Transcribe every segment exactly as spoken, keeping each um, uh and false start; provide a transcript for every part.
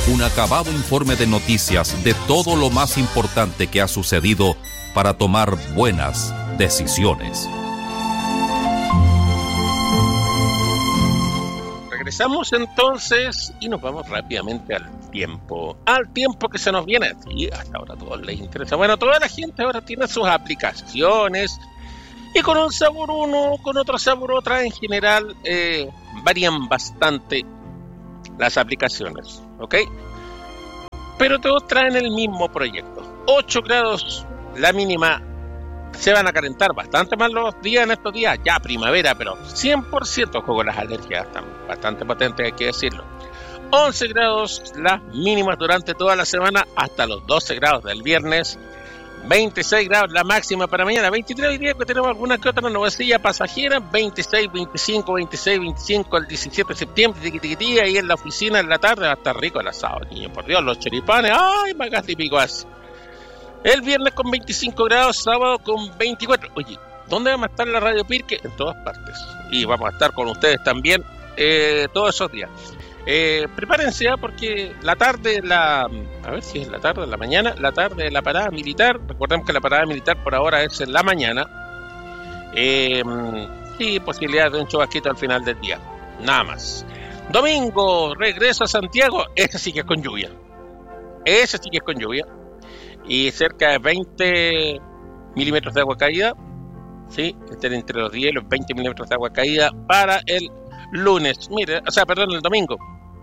Un acabado informe de noticias de todo lo más importante que ha sucedido para tomar buenas decisiones. Regresamos entonces y nos vamos rápidamente al tiempo. Al tiempo que se nos viene. Y hasta ahora a todos les interesa. Bueno, toda la gente ahora tiene sus aplicaciones. Y con un sabor uno, con otro sabor otra. En general eh, varían bastante las aplicaciones. ¿Ok? Pero todos traen el mismo proyecto. ocho grados la mínima. Se van a calentar bastante más los días en estos días. Ya primavera, pero cien por ciento con las alergias están bastante potentes, hay que decirlo. once grados las mínimas durante toda la semana, hasta los doce grados del viernes. veintiséis grados la máxima para mañana. veintitrés hoy día, que tenemos alguna que otra nubecilla pasajera. veintiséis, veinticinco, veintiséis, veinticinco el diecisiete de septiembre. Tiqui, tiqui, tiqui, ahí en la oficina en la tarde va a estar rico el asado, niño. Por Dios, los choripanes. Ay, más típico así. El viernes con veinticinco grados, sábado con veinticuatro. Oye, ¿dónde vamos a estar en la Radio Pirque? En todas partes. Y vamos a estar con ustedes también eh, todos esos días. Eh, prepárense ya porque la tarde, la a ver si es la tarde, la mañana, la tarde de la parada militar. Recordemos que la parada militar por ahora es en la mañana. Eh, y posibilidades de un chubasquito al final del día. Nada más. Domingo, regreso a Santiago. Ese sí que es con lluvia. Ese sí que es con lluvia. Y cerca de veinte milímetros de agua caída, ¿sí? Estén entre los diez y los veinte milímetros de agua caída para el lunes, mire, o sea, perdón, el domingo.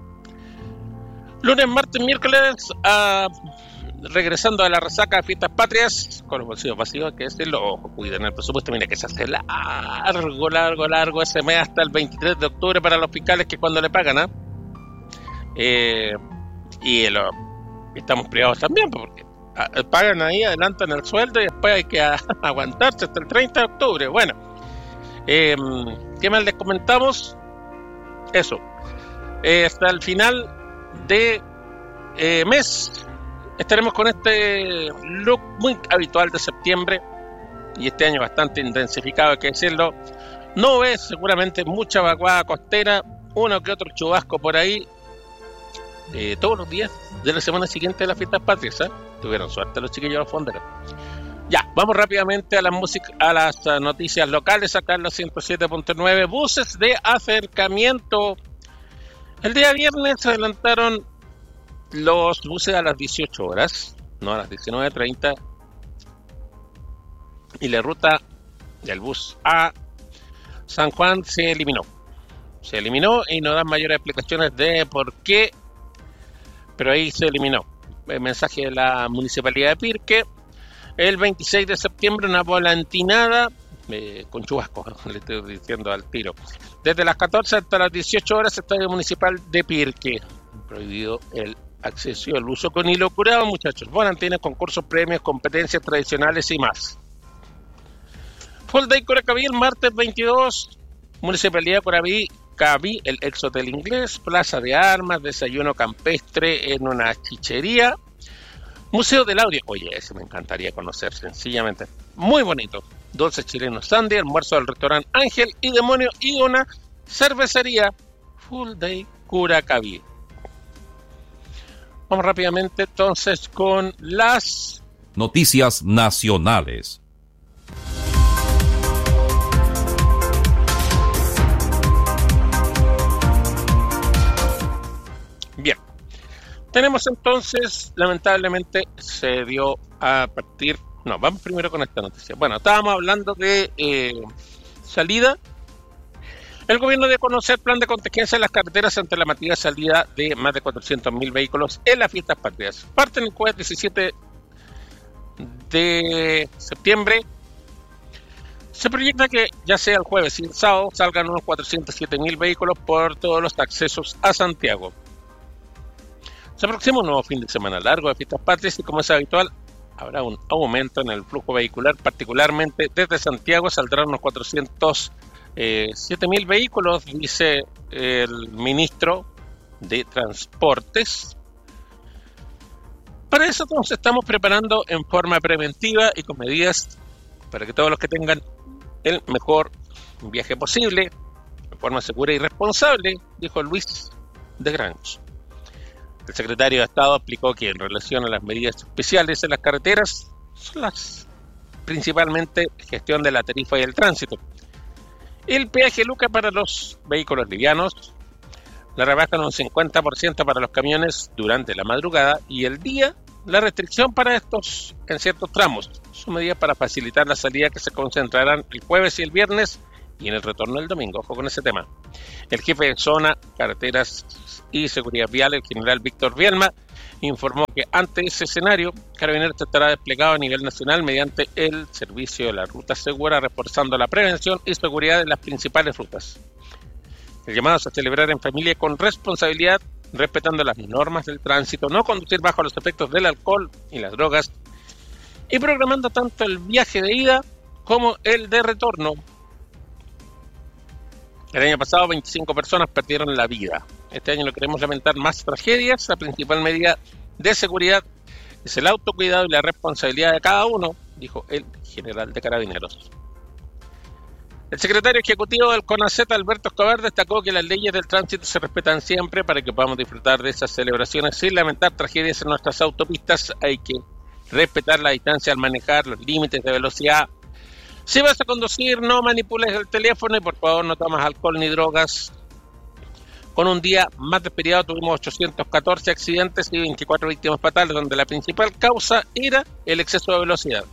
Lunes, martes, miércoles, uh, regresando a la resaca de fiestas patrias, con los bolsillos vacíos, hay que decirlo, ojo, cuiden el presupuesto, mire que se hace largo, largo, largo ese mes hasta el veintitrés de octubre para los fiscales, que es cuando le pagan, ¿ah? ¿eh? Eh, y lo, estamos privados también, porque pagan ahí, adelantan el sueldo y después hay que a, aguantarse hasta el treinta de octubre. Bueno, eh, ¿qué más les comentamos? Eso, eh, hasta el final de eh, mes estaremos con este look muy habitual de septiembre y este año bastante intensificado, hay que decirlo. No ves seguramente mucha vaguada costera, uno que otro chubasco por ahí, eh, todos los días de la semana siguiente de las fiestas patrias, ¿eh? Tuvieron suerte los chiquillos de los fonderos. Ya, vamos rápidamente a la música, a las uh, noticias locales acá en los ciento siete punto nueve. Buses de acercamiento. El día viernes se adelantaron los buses a las dieciocho horas, no a las diecinueve treinta. Y la ruta del bus a San Juan se eliminó. Se eliminó y no dan mayores explicaciones de por qué, pero ahí se eliminó. El mensaje de la Municipalidad de Pirque. El veintiséis de septiembre una volantinada eh, con chubascos, le estoy diciendo al tiro. Desde las catorce hasta las dieciocho horas, Estadio Municipal de Pirque. Prohibido el acceso y el uso con hilo curado, muchachos. Volantines, concursos, premios, competencias tradicionales y más. Full Day Curacaví el martes veintidós. Municipalidad de Curacaví. Caví, el ex hotel inglés, plaza de armas, desayuno campestre en una chichería, museo del audio, oye, ese me encantaría conocer, sencillamente, muy bonito, dulces chilenos Sandy, almuerzo del restaurante Ángel y Demonio y una cervecería. Full Day Curacaví. Vamos rápidamente entonces con las noticias nacionales. Bien, tenemos entonces, lamentablemente se dio a partir, no, vamos primero con esta noticia. Bueno, estábamos hablando de eh, salida. El gobierno dio a conocer plan de contingencia en las carreteras ante la masiva salida de más de cuatrocientos mil vehículos en las fiestas patrias. Parten el jueves diecisiete de septiembre. Se proyecta que ya sea el jueves y el sábado salgan unos cuatrocientos siete mil vehículos por todos los accesos a Santiago. Se aproxima un nuevo fin de semana largo de fiestas patrias y, como es habitual, habrá un aumento en el flujo vehicular, particularmente desde Santiago saldrán unos cuatrocientos siete mil vehículos, dice el ministro de Transportes. Para eso nos estamos preparando en forma preventiva y con medidas para que todos los que tengan el mejor viaje posible, de forma segura y responsable, dijo Luis de Grange. El secretario de Estado explicó que en relación a las medidas especiales en las carreteras son las principalmente gestión de la tarifa y el tránsito. El peaje Luca para los vehículos livianos, la rebaja en un cincuenta por ciento para los camiones durante la madrugada y el día, la restricción para estos en ciertos tramos. Son medidas para facilitar la salida que se concentrarán el jueves y el viernes y en el retorno el domingo. Ojo con ese tema. El jefe de zona, carreteras y seguridad vial, el general Víctor Bielma, informó que ante ese escenario, Carabineros estará desplegado a nivel nacional mediante el servicio de la ruta segura, reforzando la prevención y seguridad de las principales rutas. El llamado es a celebrar en familia con responsabilidad, respetando las normas del tránsito, no conducir bajo los efectos del alcohol y las drogas, y programando tanto el viaje de ida como el de retorno. El año pasado veinticinco personas perdieron la vida. Este año no queremos lamentar más tragedias. La principal medida de seguridad es el autocuidado y la responsabilidad de cada uno, dijo el general de Carabineros. El secretario ejecutivo del CONACET, Alberto Escobar, destacó que las leyes del tránsito se respetan siempre para que podamos disfrutar de esas celebraciones sin lamentar tragedias en nuestras autopistas. Hay que respetar la distancia al manejar, los límites de velocidad. Si vas a conducir, no manipules el teléfono y por favor no tomas alcohol ni drogas. Con un día más despedido tuvimos ochocientos catorce accidentes y veinticuatro víctimas fatales, donde la principal causa era el exceso de velocidad.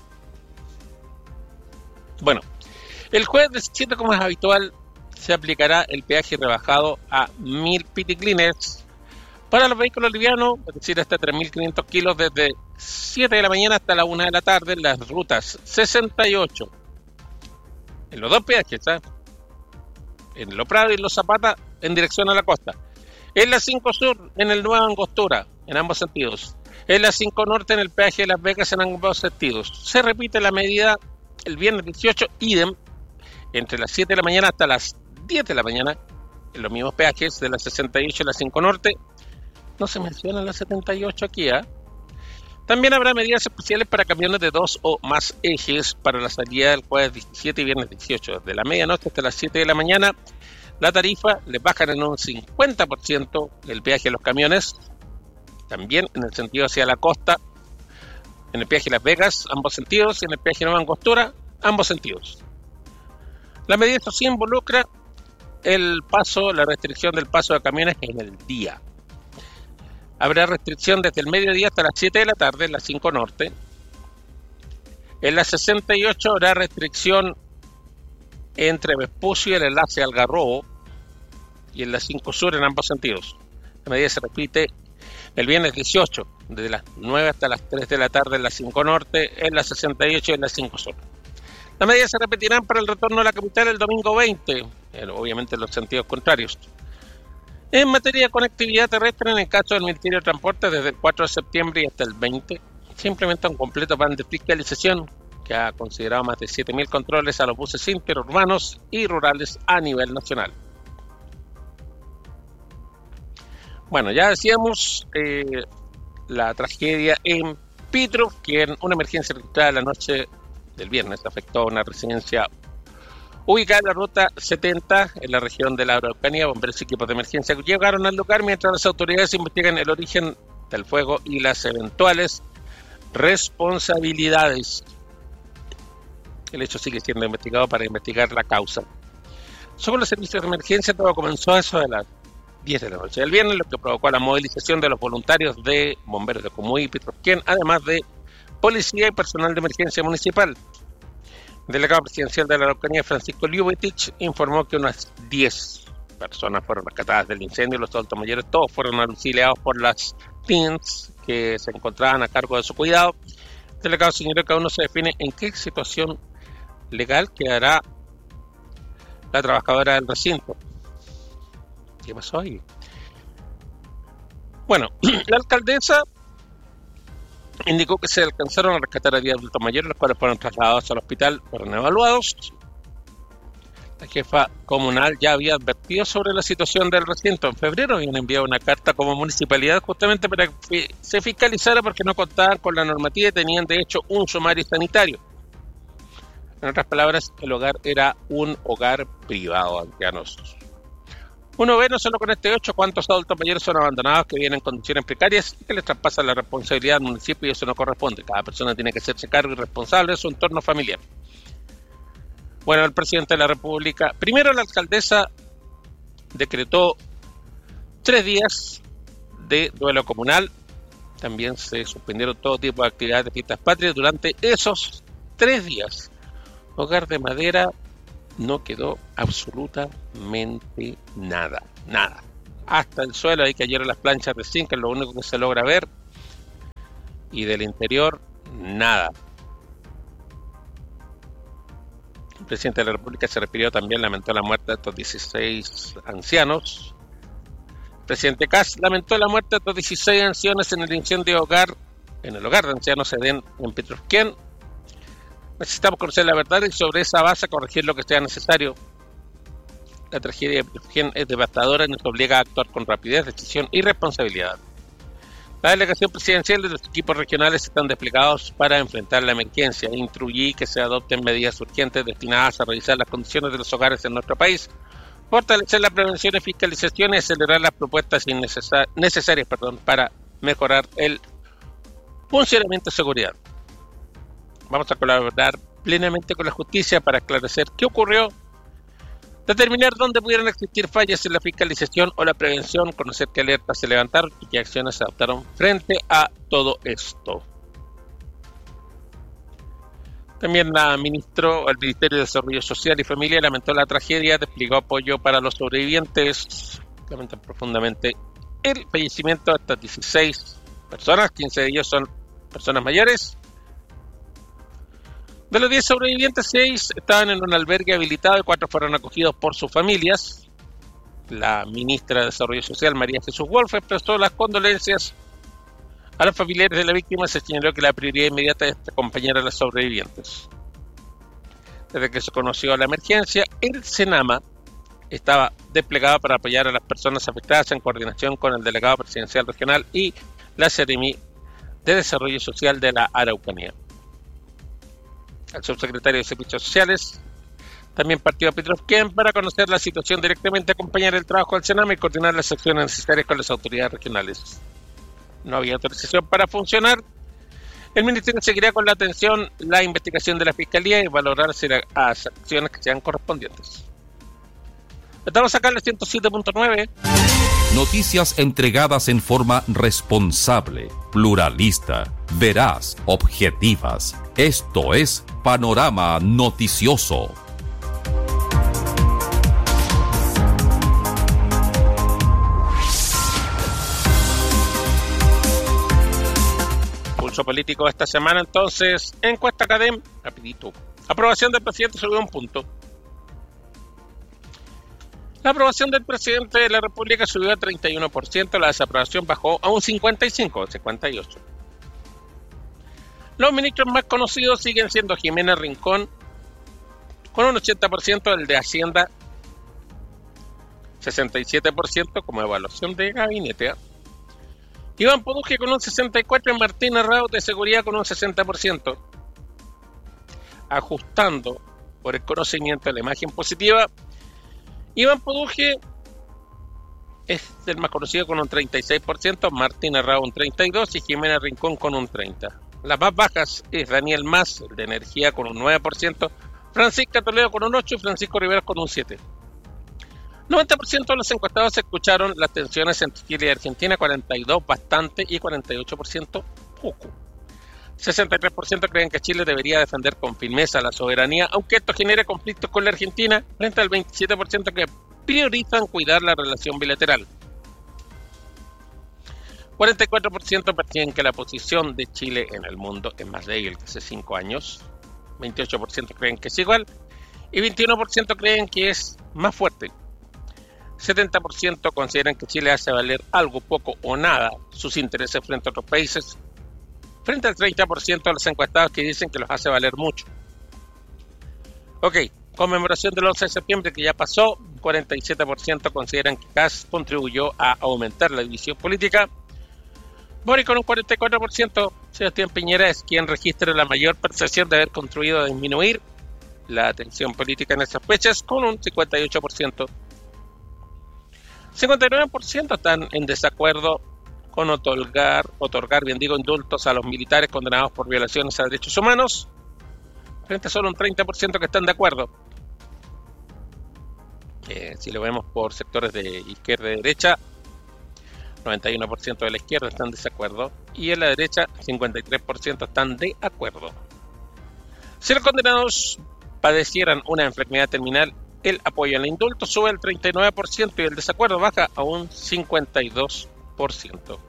Bueno, el jueves diecisiete, como es habitual, se aplicará el peaje rebajado a mil piticlines para los vehículos livianos, es decir, hasta tres mil quinientos kilos desde siete de la mañana hasta la una de la tarde en las rutas sesenta y ocho. En los dos peajes, ¿sabes? En Lo Prado y Los Zapata en dirección a la costa. En la cinco Sur, en el Nueva Angostura, en ambos sentidos. En la cinco Norte, en el peaje de Las Vegas, en ambos sentidos. Se repite la medida el viernes dieciocho, idem, entre las siete de la mañana hasta las diez de la mañana, en los mismos peajes de la sesenta y ocho y la cinco Norte. No se menciona la setenta y ocho aquí, ¿eh? También habrá medidas especiales para camiones de dos o más ejes para la salida del jueves diecisiete y viernes dieciocho. Desde la medianoche hasta las siete de la mañana, la tarifa le bajan en un cincuenta por ciento el peaje a los camiones. También en el sentido hacia la costa, en el peaje Las Vegas, ambos sentidos, y en el peaje Nueva Angostura, ambos sentidos. La medida esto sí involucra el paso, la restricción del paso de camiones en el día. Habrá restricción desde el mediodía hasta las siete de la tarde en la cinco Norte. En la sesenta y ocho habrá restricción entre Vespucio y el enlace Algarrobo. Y en la cinco Sur en ambos sentidos. La medida se repite el viernes dieciocho, desde las nueve hasta las tres de la tarde en la cinco Norte, en la sesenta y ocho y en la cinco Sur. Las medidas se repetirán para el retorno a la capital el domingo veinte, obviamente en los sentidos contrarios. En materia de conectividad terrestre, en el caso del Ministerio de Transporte, desde el cuatro de septiembre y hasta el veinte, se implementa un completo plan de fiscalización que ha considerado más de siete mil controles a los buses interurbanos y rurales a nivel nacional. Bueno, ya decíamos eh, la tragedia en Pitru, que en una emergencia registrada la noche del viernes afectó a una residencia ubicada en la ruta setenta, en la región de la Araucanía. Bomberos y equipos de emergencia llegaron al lugar mientras las autoridades investigan el origen del fuego y las eventuales responsabilidades. El hecho sigue siendo investigado para investigar la causa. Sobre los servicios de emergencia, todo comenzó a eso de las diez de la noche del viernes, lo que provocó la movilización de los voluntarios de bomberos de Comuy y Pitrosquén, además de policía y personal de emergencia municipal. El delegado presidencial de la Araucanía, Francisco Liubetich, informó que unas diez personas fueron rescatadas del incendio. Los adultos mayores todos fueron auxiliados por las T I N S que se encontraban a cargo de su cuidado. El delegado señaló que aún no se define en qué situación legal quedará la trabajadora del recinto. ¿Qué pasó ahí? Bueno, la alcaldesa indicó que se alcanzaron a rescatar a diez adultos mayores, los cuales fueron trasladados al hospital, fueron evaluados. La jefa comunal ya había advertido sobre la situación del recinto. En febrero habían enviado una carta como municipalidad justamente para que se fiscalizara porque no contaban con la normativa y tenían de hecho un sumario sanitario. En otras palabras, el hogar era un hogar privado, ancianos. Uno ve no solo con este ocho cuántos adultos mayores son abandonados que viven en condiciones precarias y que les traspasan la responsabilidad al municipio y eso no corresponde. Cada persona tiene que hacerse cargo y responsable de su entorno familiar. Bueno, el presidente de la República, primero la alcaldesa decretó tres días de duelo comunal. También se suspendieron todo tipo de actividades de fiestas patrias durante esos tres días. Hogar de Madera no quedó absolutamente nada, nada. Hasta el suelo, ahí cayeron las planchas de zinc, es lo único que se logra ver. Y del interior, nada. El presidente de la República se refirió también, lamentó la muerte de estos dieciséis ancianos. El presidente Kast lamentó la muerte de estos dieciséis ancianos en el incendio de hogar, en el hogar de ancianos Edén en Petrovskén. Necesitamos conocer la verdad y sobre esa base corregir lo que sea necesario. La tragedia de Petrovskén es devastadora y nos obliga a actuar con rapidez, decisión y responsabilidad. La delegación presidencial y los equipos regionales están desplegados para enfrentar la emergencia. Instruí que se adopten medidas urgentes destinadas a revisar las condiciones de los hogares en nuestro país, fortalecer la prevención y fiscalización y acelerar las propuestas necesarias perdón, para mejorar el funcionamiento de seguridad. Vamos a colaborar plenamente con la justicia para esclarecer qué ocurrió, determinar dónde pudieron existir fallas en la fiscalización o la prevención, conocer qué alertas se levantaron y qué acciones se adoptaron frente a todo esto. También la ministro, el Ministerio de Desarrollo Social y Familia lamentó la tragedia, desplegó apoyo para los sobrevivientes, lamentan profundamente el fallecimiento de estas dieciséis personas, quince de ellos son personas mayores. De los diez sobrevivientes, seis estaban en un albergue habilitado y cuatro fueron acogidos por sus familias. La ministra de Desarrollo Social, María Jesús Wolf, expresó las condolencias a los familiares de la víctima y se señaló que la prioridad inmediata es acompañar a los sobrevivientes. Desde que se conoció la emergencia, el SENAMA estaba desplegado para apoyar a las personas afectadas en coordinación con el delegado presidencial regional y la Seremi de Desarrollo Social de la Araucanía. El subsecretario de Servicios Sociales también partió a Petrovskén para conocer la situación directamente, acompañar el trabajo del SENAMA y coordinar las acciones necesarias con las autoridades regionales. No había autorización para funcionar. El Ministerio seguirá con la atención, la investigación de la Fiscalía y valorar si las acciones que sean correspondientes. Estamos acá en el ciento siete punto nueve. Noticias entregadas en forma responsable, pluralista, veraz, objetivas. Esto es Panorama Noticioso. Pulso político esta semana, entonces, encuesta Cadem, rapidito. Aprobación del presidente subió un punto. La aprobación del presidente de la República subió a treinta y uno por ciento, la desaprobación bajó a un cincuenta y cinco, cincuenta y ocho. Los ministros más conocidos siguen siendo Jimena Rincón, con un ochenta por ciento, el de Hacienda, sesenta y siete por ciento como evaluación de gabinete. Iván Poduje con un sesenta y cuatro por ciento y Martín Arrau de Seguridad con un sesenta por ciento. Ajustando por el conocimiento de la imagen positiva, Iván Poduje es el más conocido con un treinta y seis por ciento, Martín Arrau un treinta y dos por ciento y Jimena Rincón con un treinta por ciento. Las más bajas es Daniel Mas, el de Energía, con un nueve por ciento, Francisca Toledo con un ocho por ciento y Francisco Rivera con un siete por ciento. noventa por ciento de los encuestados escucharon las tensiones entre Chile y Argentina, cuarenta y dos por ciento bastante y cuarenta y ocho por ciento poco. sesenta y tres por ciento creen que Chile debería defender con firmeza la soberanía, aunque esto genere conflictos con la Argentina, frente al veintisiete por ciento que priorizan cuidar la relación bilateral. cuarenta y cuatro por ciento perciben que la posición de Chile en el mundo es más débil que hace cinco años, veintiocho por ciento creen que es igual y veintiuno por ciento creen que es más fuerte. setenta por ciento consideran que Chile hace valer algo, poco o nada sus intereses frente a otros países, frente al treinta por ciento de los encuestados que dicen que los hace valer mucho. Ok, conmemoración del once de septiembre que ya pasó, cuarenta y siete por ciento consideran que Kast contribuyó a aumentar la división política. Boric con un cuarenta y cuatro por ciento, Sebastián Piñera es quien registra la mayor percepción de haber contribuido a disminuir la tensión política en esas fechas con un cincuenta y ocho por ciento. cincuenta y nueve por ciento están en desacuerdo con otorgar, otorgar, bien digo, indultos a los militares condenados por violaciones a derechos humanos, frente a solo un treinta por ciento que están de acuerdo. Eh, si lo vemos por sectores de izquierda y derecha, noventa y uno por ciento de la izquierda están en desacuerdo y en la derecha cincuenta y tres por ciento están de acuerdo. Si los condenados padecieran una enfermedad terminal, el apoyo al indulto sube al treinta y nueve por ciento y el desacuerdo baja a un cincuenta y dos por ciento.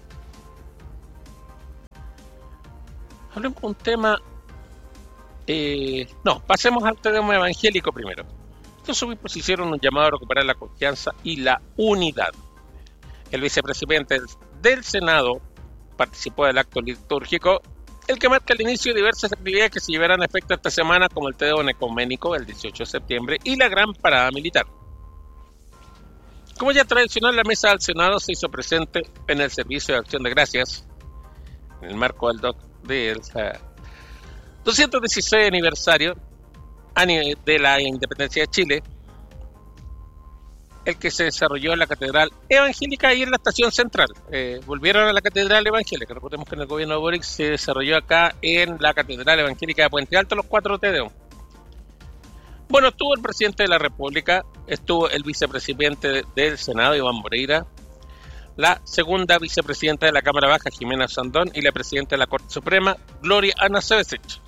Hablemos de un tema... Eh, no, pasemos al tema evangélico primero. Estos obispos hicieron un llamado a recuperar la confianza y la unidad. El vicepresidente del Senado participó del acto litúrgico, el que marca el inicio de diversas actividades que se llevarán a efecto esta semana, como el Te Deum ecuménico el dieciocho de septiembre y la gran parada militar. Como ya tradicional, la mesa del Senado se hizo presente en el servicio de acción de gracias, en el marco del, doc, del uh, doscientos dieciséis aniversario de la independencia de Chile, el que se desarrolló en la Catedral Evangélica y en la Estación Central. Eh, volvieron a la Catedral Evangélica. Recordemos que en el gobierno de Boric se desarrolló acá en la Catedral Evangélica de Puente Alto los cuatro Te Deum. Bueno, estuvo el presidente de la República, estuvo el vicepresidente de, del Senado, Iván Moreira, la segunda vicepresidenta de la Cámara Baja, Jimena Sandón, y la presidenta de la Corte Suprema, Gloria Ana Cevesich.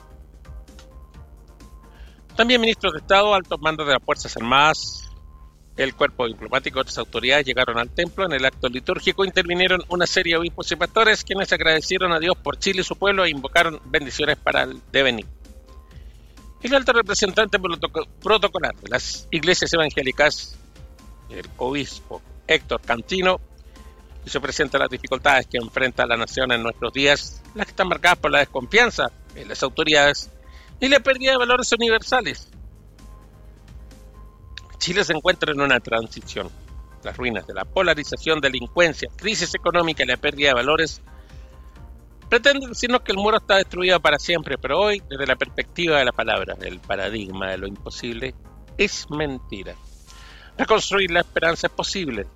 También ministros de Estado, altos mandos de las Fuerzas Armadas, el cuerpo diplomático y otras autoridades llegaron al templo. En el acto litúrgico intervinieron una serie de obispos y pastores, quienes agradecieron a Dios por Chile y su pueblo e invocaron bendiciones para el devenir. El alto representante protocolar de las iglesias evangélicas, el obispo Héctor Cantino, hizo presente las dificultades que enfrenta la nación en nuestros días, las que están marcadas por la desconfianza en las autoridades y la pérdida de valores universales. Chile se encuentra en una transición. Las ruinas de la polarización, delincuencia, crisis económica y la pérdida de valores pretenden decirnos que el muro está destruido para siempre, pero hoy, desde la perspectiva de la palabra, del paradigma de lo imposible, es mentira. Reconstruir la esperanza es posible.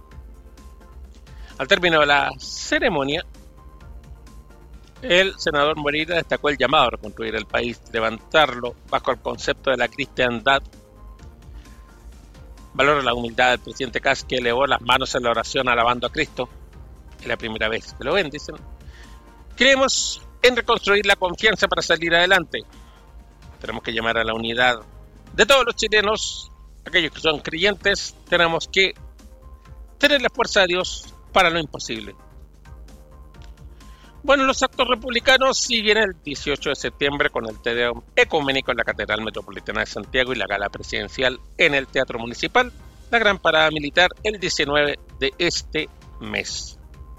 Al término de la ceremonia, el senador Moreira destacó el llamado a reconstruir el país, levantarlo bajo el concepto de la cristiandad. Valora la humildad del presidente Kast, que elevó las manos en la oración alabando a Cristo. Es la primera vez que lo ven, dicen. Creemos en reconstruir la confianza para salir adelante. Tenemos que llamar a la unidad de todos los chilenos, aquellos que son creyentes. Tenemos que tener la fuerza de Dios para lo imposible. Bueno, los actos republicanos siguen el dieciocho de septiembre con el Te Deum ecuménico en la Catedral Metropolitana de Santiago y la gala presidencial en el Teatro Municipal, la gran parada militar el diecinueve de este mes.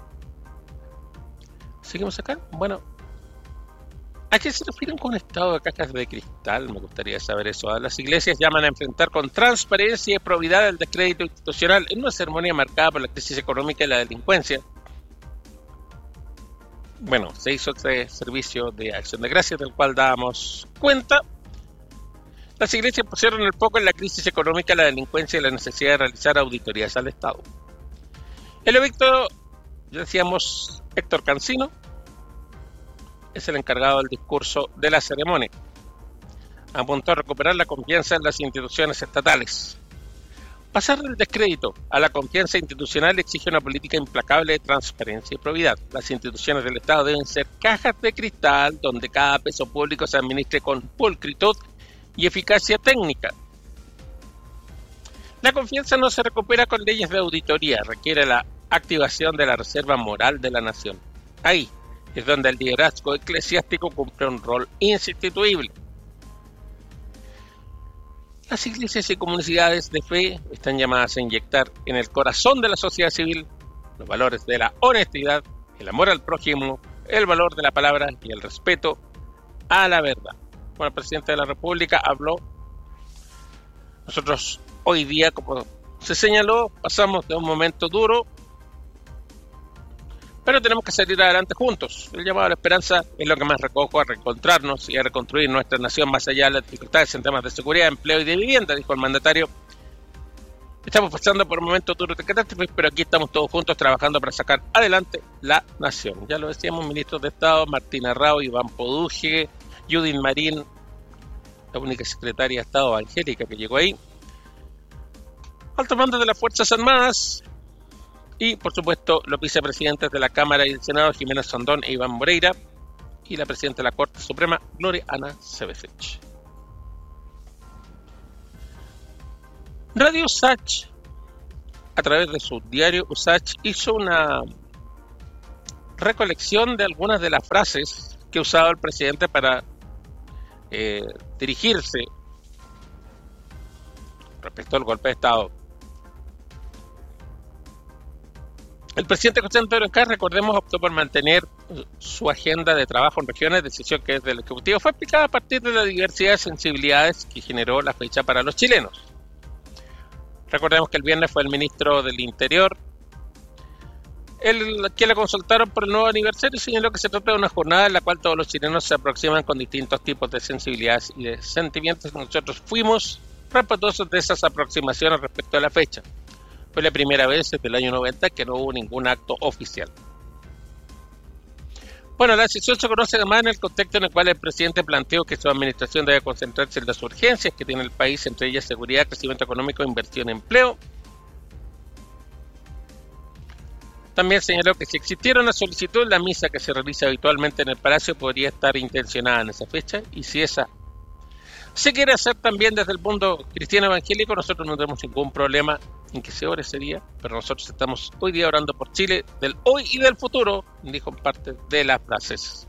¿Seguimos acá? Bueno, ¿a qué se refieren con estado de cajas de cristal? Me gustaría saber eso. Las iglesias llaman a enfrentar con transparencia y probidad el descrédito institucional en una ceremonia marcada por la crisis económica y la delincuencia. Bueno, se hizo este servicio de acción de gracias del cual dábamos cuenta. Las iglesias pusieron el foco en la crisis económica, la delincuencia y la necesidad de realizar auditorías al Estado. El obispo, ya decíamos, Héctor Cantino, es el encargado del discurso de la ceremonia. Apuntó a recuperar la confianza en las instituciones estatales. Pasar del descrédito a la confianza institucional exige una política implacable de transparencia y probidad. Las instituciones del Estado deben ser cajas de cristal donde cada peso público se administre con pulcritud y eficacia técnica. La confianza no se recupera con leyes de auditoría, requiere la activación de la reserva moral de la nación. Ahí es donde el liderazgo eclesiástico cumple un rol insustituible. Las iglesias y comunidades de fe están llamadas a inyectar en el corazón de la sociedad civil los valores de la honestidad, el amor al prójimo, el valor de la palabra y el respeto a la verdad. Bueno, el presidente de la República habló. Nosotros hoy día, como se señaló, pasamos de un momento duro, pero tenemos que salir adelante juntos. El llamado a la esperanza es lo que más recojo, a reencontrarnos y a reconstruir nuestra nación más allá de las dificultades en temas de seguridad, empleo y de vivienda, dijo el mandatario. Estamos pasando por un momento duro de catástrofe, pero aquí estamos todos juntos trabajando para sacar adelante la nación. Ya lo decíamos, ministros de Estado, Martín Arrao, Iván Poduje, Judith Marín, la única secretaria de Estado, Angélica, que llegó ahí, alto mando de las Fuerzas Armadas y, por supuesto, los vicepresidentes de la Cámara y del Senado, Jimena Sondón e Iván Moreira, y la presidenta de la Corte Suprema, Gloria Ana Cebesich. Radio Usach, a través de su diario Usach, hizo una recolección de algunas de las frases que usaba el presidente para eh, dirigirse respecto al golpe de Estado. El presidente José Antonio Kast, recordemos, optó por mantener su agenda de trabajo en regiones, decisión que desde el Ejecutivo fue aplicada a partir de la diversidad de sensibilidades que generó la fecha para los chilenos. Recordemos que el viernes fue el ministro del Interior el que le consultaron por el nuevo aniversario y señaló que se trata de una jornada en la cual todos los chilenos se aproximan con distintos tipos de sensibilidades y de sentimientos. Nosotros fuimos respetuosos de esas aproximaciones respecto a la fecha. Fue la primera vez desde el año noventa que no hubo ningún acto oficial. Bueno, la decisión se conoce además en el contexto en el cual el presidente planteó que su administración debe concentrarse en las urgencias que tiene el país, entre ellas seguridad, crecimiento económico, inversión, empleo. También señaló que si existiera una solicitud, la misa que se realiza habitualmente en el Palacio podría estar intencionada en esa fecha, y si esa se quiere hacer también desde el mundo cristiano evangélico, nosotros no tenemos ningún problema en que se ore ese día, pero nosotros estamos hoy día orando por Chile, del hoy y del futuro, dijo en parte de las frases.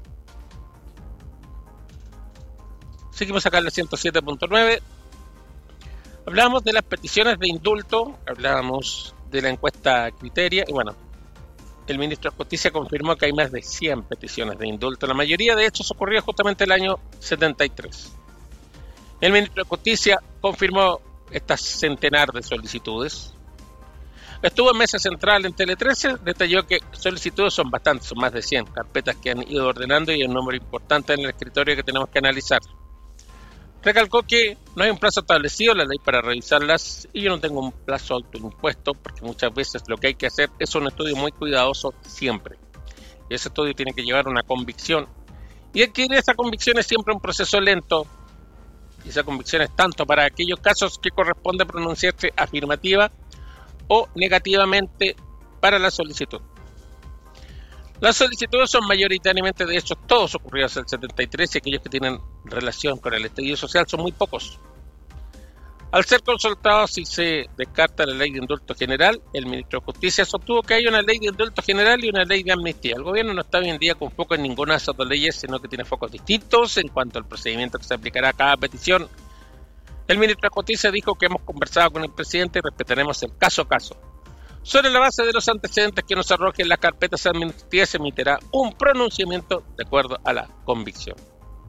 Seguimos acá en la ciento siete punto nueve. Hablábamos de las peticiones de indulto, hablábamos de la encuesta Criteria, y bueno, el ministro de Justicia confirmó que hay más de cien peticiones de indulto. La mayoría de hechos ocurrió justamente el año setenta y tres. El ministro de Justicia confirmó estas centenar de solicitudes. Estuvo en mesa central en Tele trece, detalló que solicitudes son bastantes, son más de cien carpetas que han ido ordenando y un número importante en el escritorio que tenemos que analizar. Recalcó que no hay un plazo establecido en la ley para revisarlas y yo no tengo un plazo autoimpuesto porque muchas veces lo que hay que hacer es un estudio muy cuidadoso siempre. Y ese estudio tiene que llevar una convicción. Y adquirir esa convicción es siempre un proceso lento. Y esa convicción es tanto para aquellos casos que corresponde pronunciarse afirmativa o negativamente para la solicitud. Las solicitudes son mayoritariamente de hechos todos ocurridos en el setenta y tres y aquellos que tienen relación con el estallido social son muy pocos. Al ser consultados si se descarta la ley de indulto general, el ministro de Justicia sostuvo que hay una ley de indulto general y una ley de amnistía. El gobierno no está hoy en día con foco en ninguna de esas dos leyes, sino que tiene focos distintos en cuanto al procedimiento que se aplicará a cada petición. El ministro de Justicia dijo que hemos conversado con el presidente y respetaremos el caso a caso. Sobre la base de los antecedentes que nos arrojen las carpetas de amnistía, se emitirá un pronunciamiento de acuerdo a la convicción.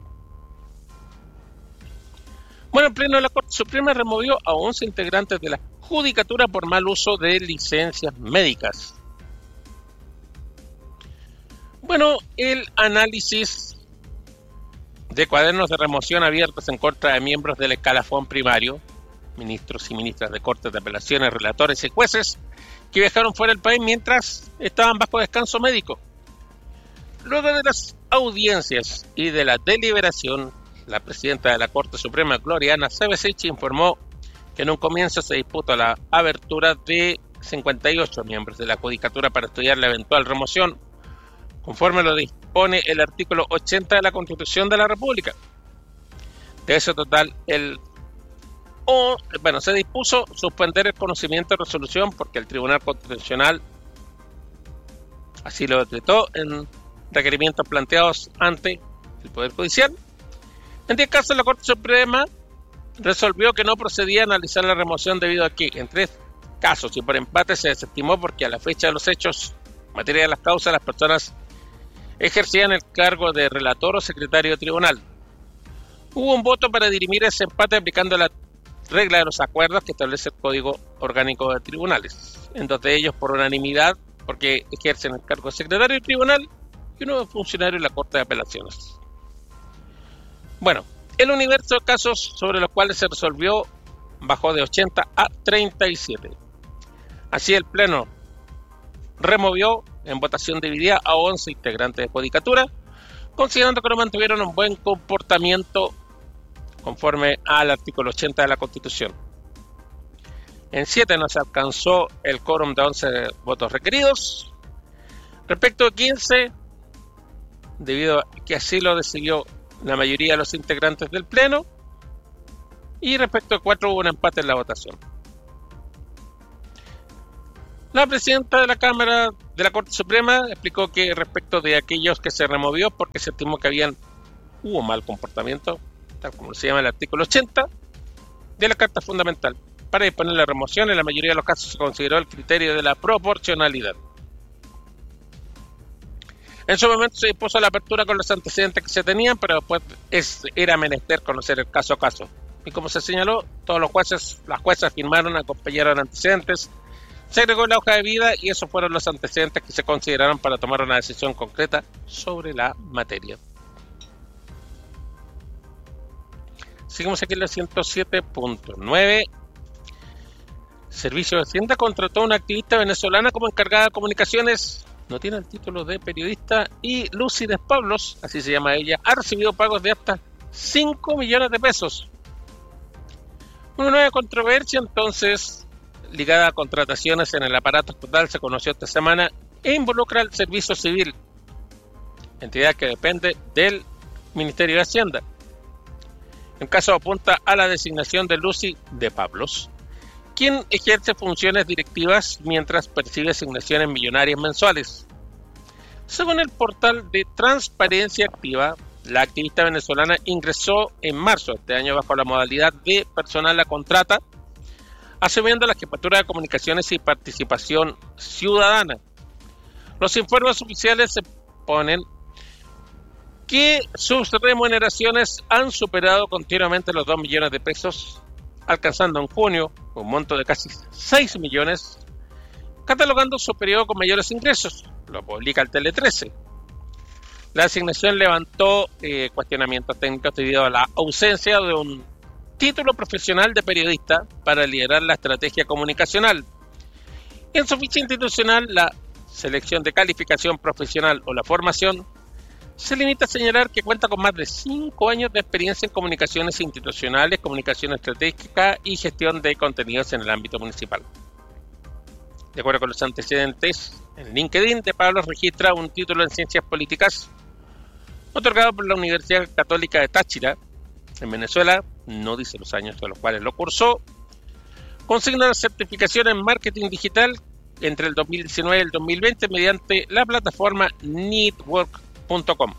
Bueno, el Pleno de la Corte Suprema removió a once integrantes de la Judicatura por mal uso de licencias médicas. Bueno, el análisis de cuadernos de remoción abiertos en contra de miembros del escalafón primario, ministros y ministras de cortes de apelaciones, relatores y jueces, que viajaron fuera del país mientras estaban bajo descanso médico. Luego de las audiencias y de la deliberación, la presidenta de la Corte Suprema, Gloria Ana Cebesich, informó que en un comienzo se disputó la abertura de cincuenta y ocho miembros de la Judicatura para estudiar la eventual remoción, conforme lo dispone el artículo ochenta de la Constitución de la República. De ese total, el o, bueno, se dispuso suspender el conocimiento de resolución porque el Tribunal Constitucional así lo decretó en requerimientos planteados ante el Poder Judicial. En diez casos, la Corte Suprema resolvió que no procedía a analizar la remoción debido a que, en tres casos y por empate, se desestimó porque a la fecha de los hechos, en materia de las causas, las personas ejercían el cargo de relator o secretario de tribunal. Hubo un voto para dirimir ese empate aplicando la regla de los acuerdos que establece el Código Orgánico de Tribunales, en dos de ellos por unanimidad, porque ejercen el cargo de secretario de tribunal y uno de funcionario de la Corte de Apelaciones. Bueno, el universo de casos sobre los cuales se resolvió bajó de ochenta a treinta y siete. Así el Pleno removió en votación dividida a once integrantes de Judicatura, considerando que no mantuvieron un buen comportamiento conforme al artículo ochenta de la Constitución. En siete no se alcanzó el quórum de once votos requeridos. Respecto a quince, debido a que así lo decidió la mayoría de los integrantes del Pleno, y respecto a cuatro hubo un empate en la votación. La presidenta de la Cámara de la Corte Suprema explicó que respecto de aquellos que se removió porque se estimó que habían hubo mal comportamiento, tal como se llama el artículo ochenta de la Carta Fundamental, para disponer la remoción, en la mayoría de los casos se consideró el criterio de la proporcionalidad. En su momento se dispuso la apertura con los antecedentes que se tenían, pero después es, era menester conocer el caso a caso. Y como se señaló, todos los jueces, las juezas firmaron, acompañaron antecedentes, se agregó la hoja de vida y esos fueron los antecedentes que se consideraron para tomar una decisión concreta sobre la materia. Seguimos aquí en la ciento siete punto nueve. Servicio de Hacienda contrató a una activista venezolana como encargada de comunicaciones. No tiene el título de periodista. Y Lucy Despablos, así se llama ella, ha recibido pagos de hasta cinco millones de pesos. Una nueva controversia entonces ligada a contrataciones en el aparato estatal se conoció esta semana e involucra al Servicio Civil, entidad que depende del Ministerio de Hacienda. El caso apunta a la designación de Lucy Despablos, quien ejerce funciones directivas mientras percibe asignaciones millonarias mensuales. Según el portal de Transparencia Activa, la activista venezolana ingresó en marzo de este año bajo la modalidad de personal a contrata, asumiendo la jefatura de comunicaciones y participación ciudadana. Los informes oficiales se ponen que sus remuneraciones han superado continuamente los dos millones de pesos, alcanzando en junio un monto de casi seis millones, catalogando su periodo con mayores ingresos. Lo publica el Tele trece. La asignación levantó eh, cuestionamientos técnicos debido a la ausencia de un título profesional de periodista para liderar la estrategia comunicacional. En su ficha institucional, la selección de calificación profesional o la formación se limita a señalar que cuenta con más de cinco años de experiencia en comunicaciones institucionales, comunicación estratégica y gestión de contenidos en el ámbito municipal. De acuerdo con los antecedentes, en LinkedIn, Despablos registra un título en Ciencias Políticas otorgado por la Universidad Católica de Táchira, en Venezuela, no dice los años de los cuales lo cursó. Consigna la certificación en Marketing Digital entre el dos mil diecinueve y el dos mil veinte mediante la plataforma Network punto com.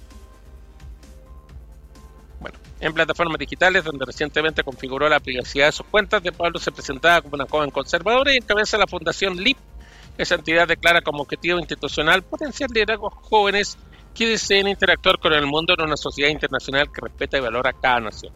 Bueno, en plataformas digitales donde recientemente configuró la privacidad de sus cuentas, Despablos se presentaba como una joven conservadora y encabeza la Fundación L I P. Esa entidad declara como objetivo institucional potenciar liderazgos jóvenes que deseen interactuar con el mundo en una sociedad internacional que respeta y valora a cada nación.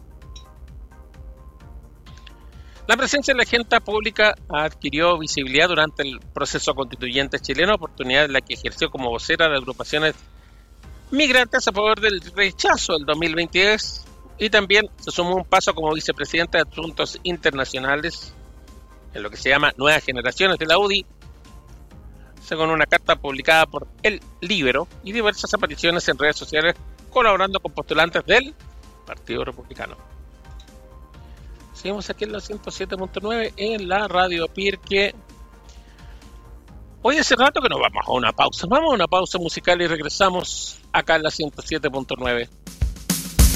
La presencia en la agenda pública adquirió visibilidad durante el proceso constituyente chileno, oportunidad en la que ejerció como vocera de agrupaciones migrantes a favor del rechazo del dos mil veintidós y también se sumó un paso como vicepresidenta de Asuntos Internacionales en lo que se llama Nuevas Generaciones de la U D I, según una carta publicada por El Líbero y diversas apariciones en redes sociales colaborando con postulantes del Partido Republicano. Seguimos aquí en la ciento siete punto nueve en la Radio Pirque. Hoy hace rato que nos vamos a una pausa. Vamos a una pausa musical y regresamos acá en la ciento siete punto nueve.